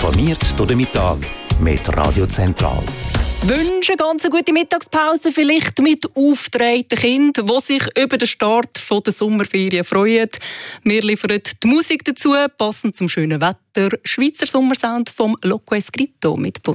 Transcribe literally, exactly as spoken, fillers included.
Informiert durch den Mittag mit Radio Zentral. Wünsche ganz eine gute Mittagspause, vielleicht mit aufgedrehten Kindern, die sich über den Start der Sommerferien freuen. Wir liefern die Musik dazu, passend zum schönen Wetter. Schweizer Sommersound vom Loco Escrito mit